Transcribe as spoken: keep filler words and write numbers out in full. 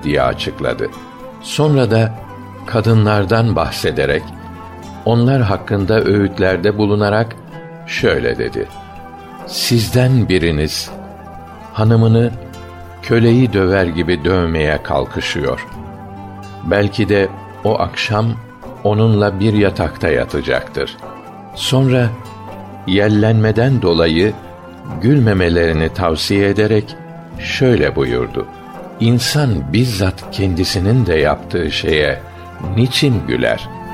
diye açıkladı. Sonra da kadınlardan bahsederek, onlar hakkında öğütlerde bulunarak şöyle dedi: Sizden biriniz hanımını köleyi döver gibi dövmeye kalkışıyor. Belki de o akşam onunla bir yatakta yatacaktır. Sonra yellenmeden dolayı gülmemelerini tavsiye ederek şöyle buyurdu: İnsan bizzat kendisinin de yaptığı şeye niçin güler?